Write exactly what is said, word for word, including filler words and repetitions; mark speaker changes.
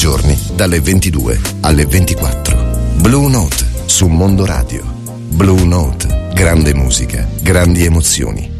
Speaker 1: giorni dalle ventidue alle ventiquattro. Blue Note su Mondo Radio. Blue Note, grande musica, grandi emozioni.